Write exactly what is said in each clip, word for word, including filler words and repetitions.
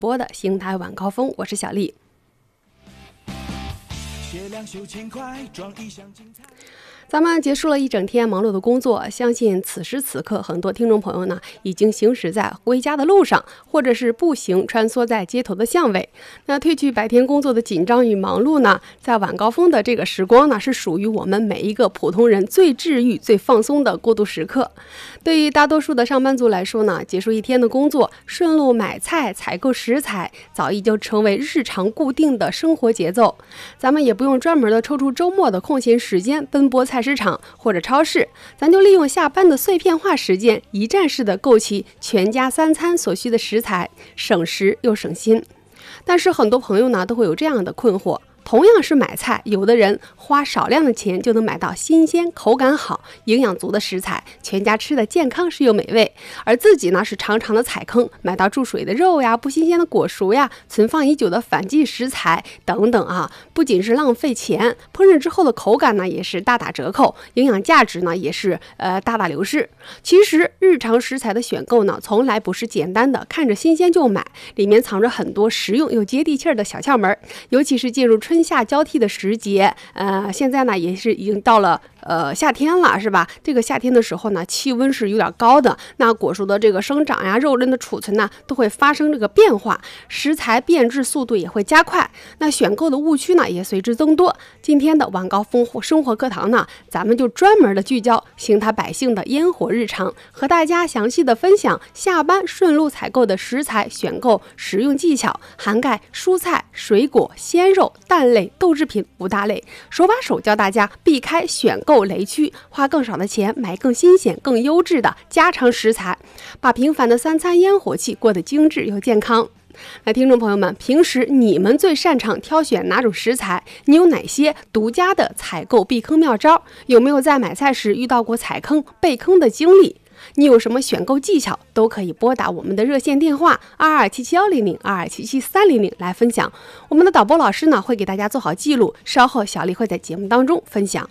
播的邢台晚高峰，我是小丽。咱们结束了一整天忙碌的工作，相信此时此刻很多听众朋友呢已经行驶在回家的路上，或者是步行穿梭在街头的巷尾。那褪去白天工作的紧张与忙碌呢，在晚高峰的这个时光呢，是属于我们每一个普通人最治愈最放松的过渡时刻。对于大多数的上班族来说呢，结束一天的工作，顺路买菜采购食材早已就成为日常固定的生活节奏，咱们也不用专门的抽出周末的空闲时间奔波菜市场或者超市，咱就利用下班的碎片化时间，一站式的购齐全家三餐所需的食材，省时又省心。但是很多朋友呢都会有这样的困惑，同样是买菜，有的人花少量的钱就能买到新鲜、口感好、营养足的食材，全家吃的健康是又美味，而自己呢是常常的踩坑，买到注水的肉呀、不新鲜的果熟呀、存放已久的反季食材等等啊，不仅是浪费钱，烹饪之后的口感呢也是大打折扣，营养价值呢也是呃大大流失。其实日常食材的选购呢，从来不是简单的看着新鲜就买，里面藏着很多实用又接地气儿的小窍门，尤其是进入春夏交替的时节，呃，现在呢也是已经到了呃夏天了，是吧？这个夏天的时候呢，气温是有点高的，那果树的这个生长呀、肉类的储存呢，都会发生这个变化，食材变质速度也会加快，那选购的误区呢也随之增多。今天的晚高峰生活课堂呢，咱们就专门的聚焦邢台百姓的烟火日常，和大家详细的分享下班顺路采购的食材选购实用技巧，涵盖蔬菜、水果、鲜肉、蛋类、豆制品五大类，手把手教大家避开选购雷区，花更少的钱买更新鲜、更优质的家常食材，把平凡的三餐烟火气过得精致又健康。那听众朋友们，平时你们最擅长挑选哪种食材？你有哪些独家的采购避坑妙招？有没有在买菜时遇到过踩坑、被坑的经历？你有什么选购技巧，都可以拨打我们的热线电话二二七七幺零零二二七七三零零来分享。我们的导播老师呢会给大家做好记录，稍后小丽会在节目当中分享。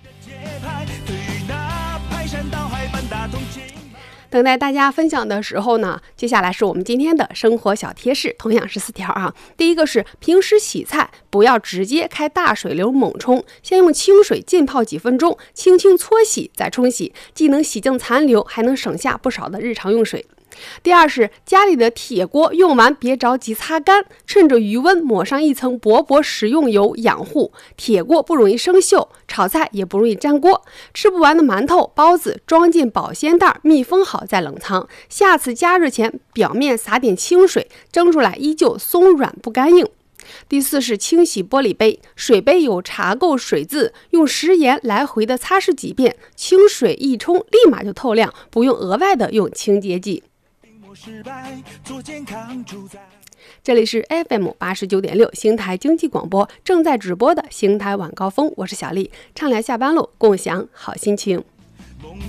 等待大家分享的时候呢，接下来是我们今天的生活小贴士，同样是四条啊。第一个是平时洗菜不要直接开大水流猛冲，先用清水浸泡几分钟，轻轻搓洗再冲洗，既能洗净残留，还能省下不少的日常用水。第二是家里的铁锅用完别着急擦干，趁着余温抹上一层薄薄食用油养护，铁锅不容易生锈，炒菜也不容易粘锅。吃不完的馒头、包子装进保鲜袋，密封好再冷藏，下次加热前表面撒点清水，蒸出来依旧松软不干硬。第四是清洗玻璃杯，水杯有茶垢水渍，用食盐来回的擦拭几遍，清水一冲立马就透亮，不用额外的用清洁剂。这里是 F M 八十九点六邢台经济广播正在直播的邢台晚高峰，我是小丽，畅聊下班路，共享好心情。